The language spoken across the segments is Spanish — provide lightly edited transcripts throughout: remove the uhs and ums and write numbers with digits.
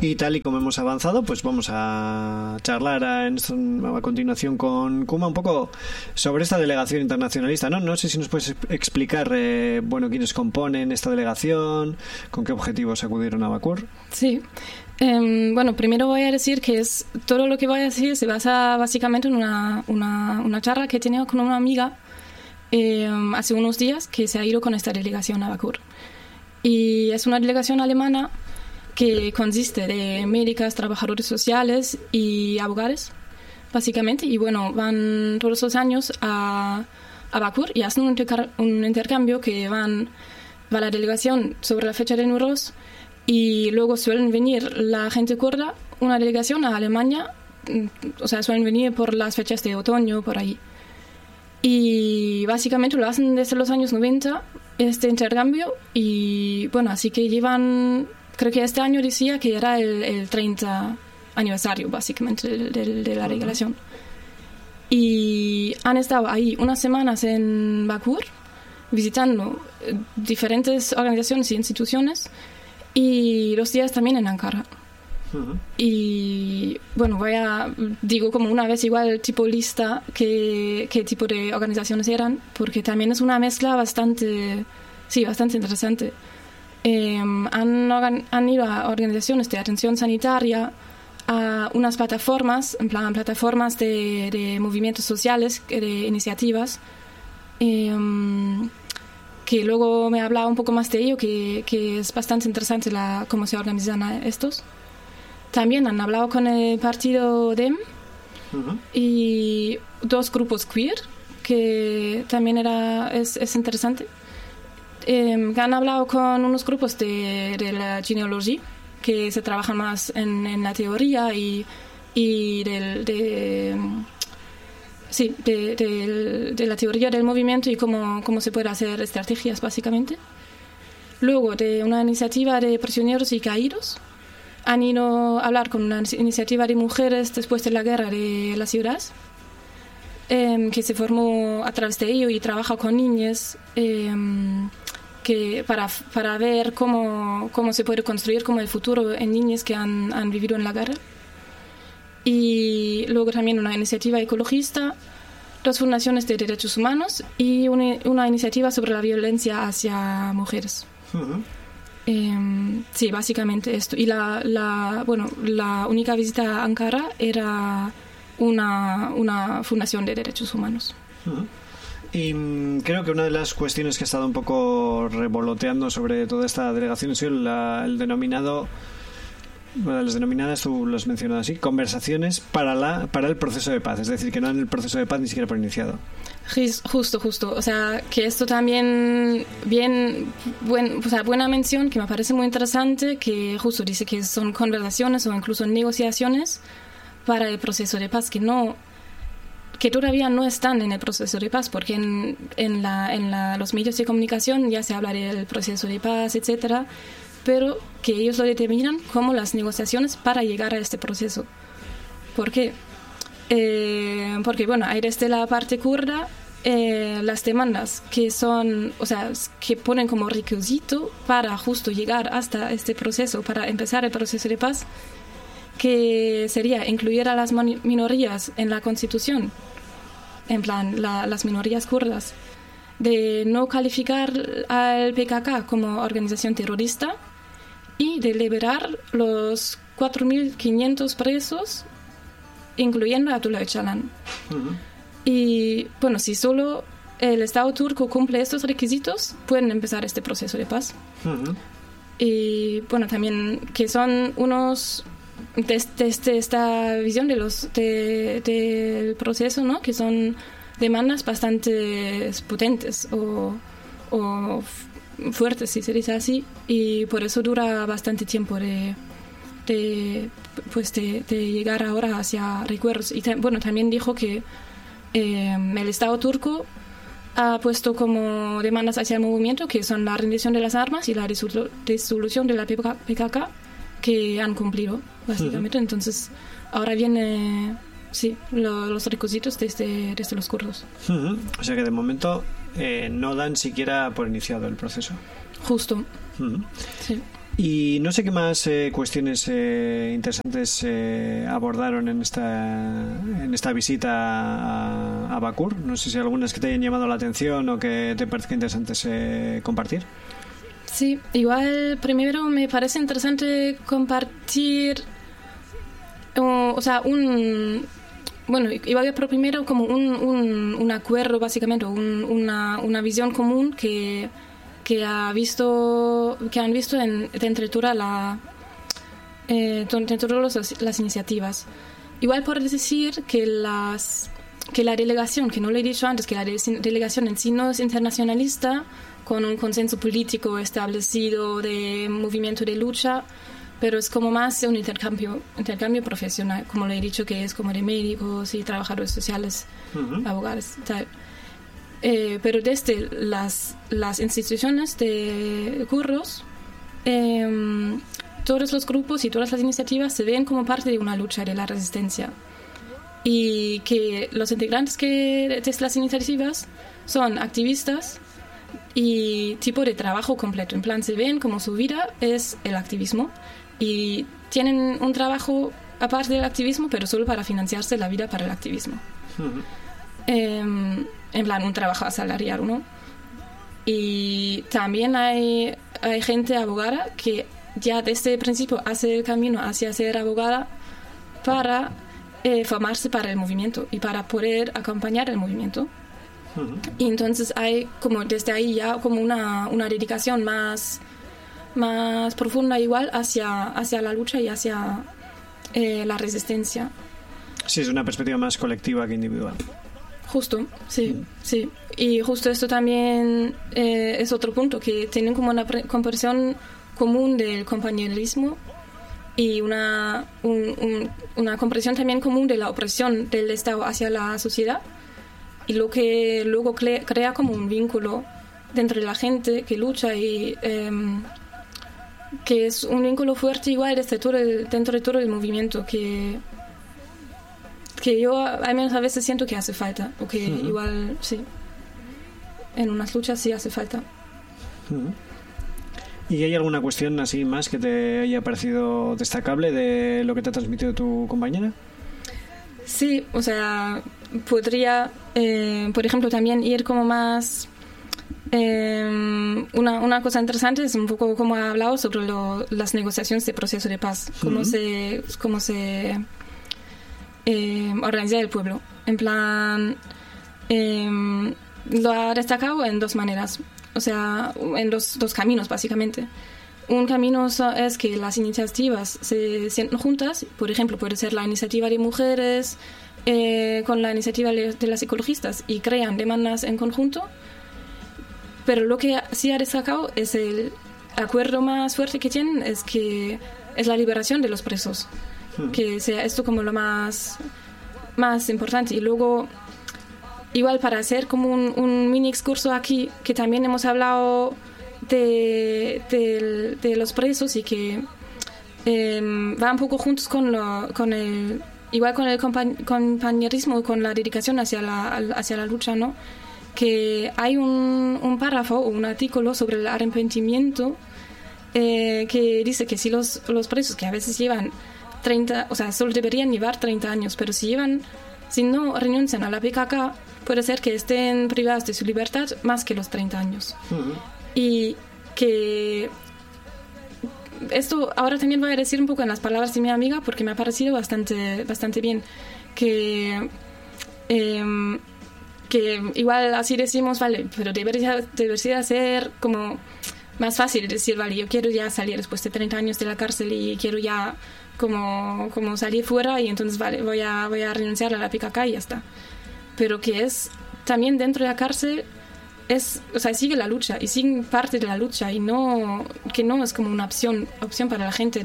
Y tal y como hemos avanzado, pues vamos a charlar a continuación con Kuma un poco sobre esta delegación internacionalista, ¿no? No sé si nos puedes explicar, quiénes componen esta delegación, con qué objetivos acudieron a Bakur. Sí. Primero voy a decir que todo lo que voy a decir se basa básicamente en una charla que he tenido con una amiga hace unos días, que se ha ido con esta delegación a Bakur. Y es una delegación alemana que consiste de médicas, trabajadores sociales y abogados, básicamente. Y van todos los años a Bakur y hacen un intercambio que va la delegación sobre la fecha de Nowruz, y luego suelen venir la gente kurda, una delegación a Alemania, o sea, suelen venir por las fechas de otoño, por ahí. Y básicamente lo hacen desde los años 90, este intercambio, y así que llevan... Creo que este año decía que era el 30 aniversario, básicamente, de la delegación. Y han estado ahí unas semanas en Bakur, visitando diferentes organizaciones y instituciones, y 2 días también en Ankara. Y digo como una vez igual tipo lista qué tipo de organizaciones eran, porque también es una mezcla bastante interesante. Han ido a organizaciones de atención sanitaria, a unas plataformas, en plan plataformas de movimientos sociales, de iniciativas, que luego me ha hablado un poco más de ello, que es bastante interesante cómo se organizan estos. También han hablado con el partido DEM y 2 grupos queer, que también es interesante. Han hablado con unos grupos de la genealogía, que se trabajan más en la teoría y de la teoría del movimiento y cómo se puede hacer estrategias, básicamente. Luego, de una iniciativa de prisioneros y caídos, han ido a hablar con una iniciativa de mujeres después de la guerra de la ciudad, que se formó a través de ello y trabaja con niñas, que para ver cómo se puede construir como el futuro en niñas que han vivido en la guerra. Y luego también una iniciativa ecologista, 2 fundaciones de derechos humanos y una iniciativa sobre la violencia hacia mujeres. Sí, básicamente esto. Y la única visita a Ankara era una fundación de derechos humanos. Y creo que una de las cuestiones que ha estado un poco revoloteando sobre toda esta delegación ha sido el denominado, las denominadas, tú lo has mencionado así, conversaciones para el proceso de paz, es decir, que no en el proceso de paz ni siquiera por iniciado. Justo. O sea, que esto también buena mención, que me parece muy interesante, que justo dice que son conversaciones o incluso negociaciones para el proceso de paz, que todavía no están en el proceso de paz, porque en los medios de comunicación ya se habla del proceso de paz, etcétera, pero que ellos lo determinan como las negociaciones para llegar a este proceso. ¿Por qué? Porque hay desde la parte kurda las demandas que son, o sea, que ponen como requisito para justo llegar hasta este proceso, para empezar el proceso de paz, que sería incluir a las minorías en la Constitución, en plan las minorías kurdas, de no calificar al PKK como organización terrorista y de liberar los 4.500 presos, incluyendo a Abdullah Öcalan. Y si solo el Estado turco cumple estos requisitos, pueden empezar este proceso de paz. Y también que son unos... Desde esta visión del proceso, ¿no? Que son demandas bastante potentes o fuertes, si se dice así, y por eso dura bastante tiempo de llegar ahora hacia recuerdos. Y también dijo que el Estado turco ha puesto como demandas hacia el movimiento, que son la rendición de las armas y la disolución de la PKK, que han cumplido, básicamente. Entonces, ahora viene, los requisitos desde los kurdos. O sea que de momento no dan siquiera por iniciado el proceso. Justo. Sí. Y no sé qué más cuestiones interesantes abordaron en esta visita a Bakur. No sé si algunas que te hayan llamado la atención o que te parezca interesantes compartir. Sí, igual primero me parece interesante compartir, igual por primero como un acuerdo básicamente, una visión común que han visto entre todas las iniciativas. Igual por decir que la delegación, que no lo he dicho antes, que la delegación en sí no es internacionalista, con un consenso político establecido de movimiento de lucha, pero es como más un intercambio profesional, como le he dicho, que es como de médicos y trabajadores sociales, abogados, tal. Pero desde las instituciones de curros, todos los grupos y todas las iniciativas se ven como parte de una lucha de la resistencia, y que los integrantes de las iniciativas son activistas y tipo de trabajo completo. En plan, se ven como su vida es el activismo y tienen un trabajo aparte del activismo, pero solo para financiarse la vida para el activismo. En plan, un trabajo asalariado, ¿no? Y también hay gente abogada que ya desde el principio hace el camino hacia ser abogada para formarse para el movimiento y para poder acompañar el movimiento. Y entonces hay como desde ahí ya como una dedicación más profunda igual hacia la lucha y hacia la resistencia. Sí, es una perspectiva más colectiva que individual. Justo, sí, sí. Y justo esto también es otro punto, que tienen como una comprensión común del compañerismo y una comprensión también común de la opresión del Estado hacia la sociedad, y lo que luego crea como un vínculo dentro de la gente que lucha, y que es un vínculo fuerte igual dentro de todo el movimiento, que yo al menos a veces siento que hace falta, o que igual sí, en unas luchas sí hace falta. ¿Y hay alguna cuestión así más que te haya parecido destacable de lo que te ha transmitido tu compañera? Sí, o sea, podría, por ejemplo, también ir como más... una cosa interesante es un poco como ha hablado sobre las negociaciones de proceso de paz, cómo se organiza el pueblo. En plan, lo ha destacado en dos maneras, o sea, en dos caminos básicamente. Un camino es que las iniciativas se sienten juntas, por ejemplo, puede ser la iniciativa de mujeres con la iniciativa de las ecologistas, y crean demandas en conjunto. Pero lo que sí ha destacado es el acuerdo más fuerte que tienen, es la liberación de los presos, que sea esto como lo más importante. Y luego, igual para hacer como un mini excurso aquí, que también hemos hablado de los presos, y que va un poco juntos con el compañerismo, con la dedicación hacia la lucha, ¿no? Que hay un párrafo o un artículo sobre el arrepentimiento que dice que si los presos, que a veces llevan 30, o sea, solo deberían llevar 30 años, pero si no renuncian a la PKK, puede ser que estén privados de su libertad más que los 30 años. Y que esto ahora también voy a decir un poco en las palabras de mi amiga, porque me ha parecido bastante bien, que igual así decimos, vale, pero debería ser como más fácil decir, vale, yo quiero ya salir después de 30 años de la cárcel y quiero ya como salir fuera, y entonces vale, voy a renunciar a la PKK y ya está. Pero que es también dentro de la cárcel, o sea, sigue la lucha y sigue parte de la lucha, y que no es como una opción para la gente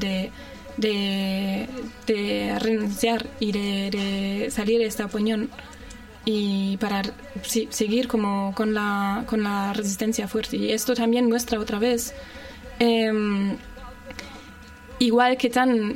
de renunciar y de salir de esta opinión, y para seguir como con la resistencia fuerte. Y esto también muestra otra vez igual que tan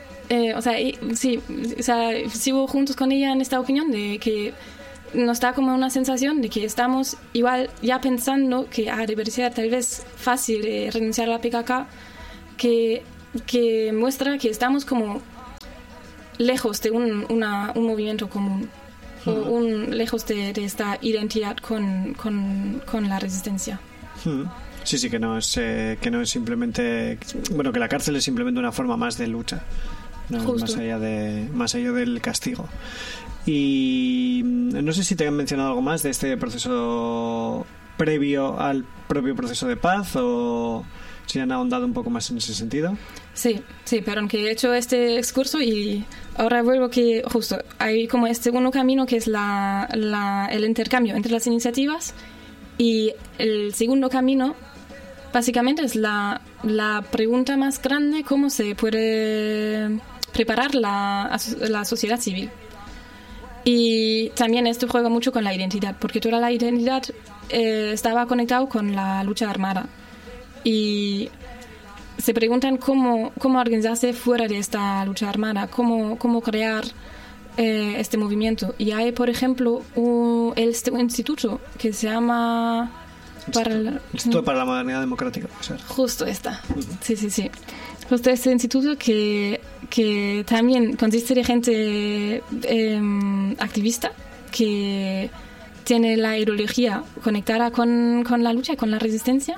sigo juntos con ella en esta opinión de que nos da como una sensación de que estamos igual ya pensando que debería ser tal vez fácil renunciar a la PKK, que muestra que estamos como lejos de un movimiento común, o lejos de esta identidad con la resistencia. Sí, que no es simplemente, bueno, que la cárcel es simplemente una forma más de lucha, ¿no? más allá del castigo. Y no sé si te han mencionado algo más de este proceso previo al propio proceso de paz, o si han ahondado un poco más en ese sentido. Sí, pero aunque he hecho este excurso y ahora vuelvo que justo hay como este segundo camino que es el intercambio entre las iniciativas, y el segundo camino básicamente es la pregunta más grande: cómo se puede preparar la sociedad civil. Y también esto juega mucho con la identidad, porque toda la identidad estaba conectado con la lucha armada. Y se preguntan cómo organizarse fuera de esta lucha armada, cómo crear este movimiento. Y hay, por ejemplo, un instituto que se llama... Instituto para la Modernidad Democrática. Justo esta. Sí. Justo este instituto que también consiste de gente activista que tiene la ideología conectada con la lucha y con la resistencia,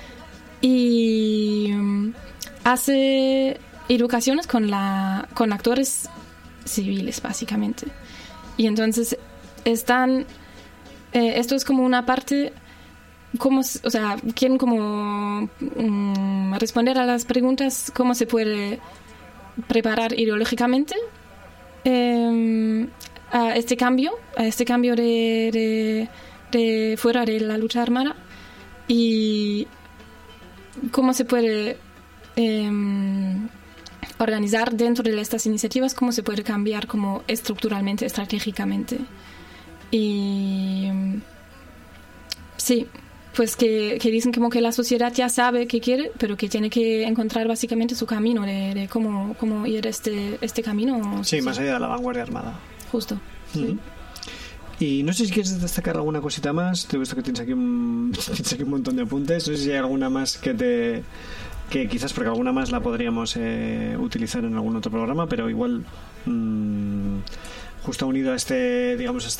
y hace educaciones con actores civiles básicamente. Y entonces esto es como una parte, quieren como responder a las preguntas: cómo se puede preparar ideológicamente a este cambio de fuera de la lucha armada, y cómo se puede organizar dentro de estas iniciativas, cómo se puede cambiar como estructuralmente, estratégicamente. Y sí, pues que dicen como que la sociedad ya sabe qué quiere, pero que tiene que encontrar básicamente su camino de cómo ir este camino. Sí, más allá de la vanguardia armada. Justo. Sí. Y no sé si quieres destacar alguna cosita más. Te he visto que tienes aquí un montón de apuntes. No sé si hay alguna más que quizás, porque alguna más la podríamos utilizar en algún otro programa, pero igual justo unido a esta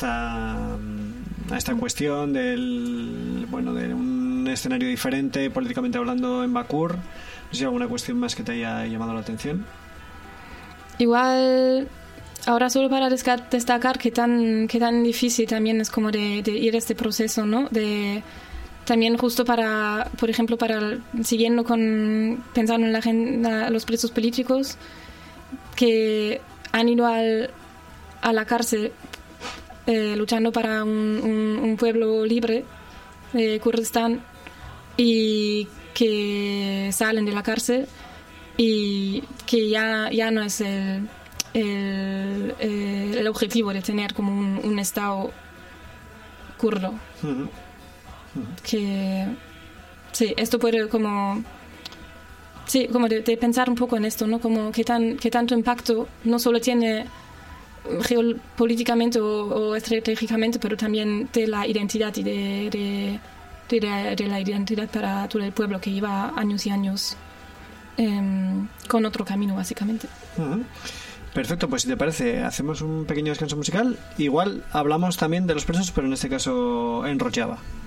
cuestión de un escenario diferente políticamente hablando en Bakur. No sé si hay alguna cuestión más que te haya llamado la atención. Igual, ahora solo para destacar qué tan difícil también es como de ir este proceso, ¿no? También justo para, por ejemplo, siguiendo pensando en los presos políticos que han ido a la cárcel luchando para un pueblo libre de Kurdistán, y que salen de la cárcel y que ya no es el objetivo de tener como un Estado kurdo. Que sí, esto puede como de pensar un poco en esto, ¿no? Como qué tanto impacto no solo tiene geopolíticamente o estratégicamente, pero también de la identidad y de la identidad para todo el pueblo que lleva años y años con otro camino básicamente. Perfecto, pues si te parece hacemos un pequeño descanso musical. Igual hablamos también de los presos, pero en este caso en Rojava.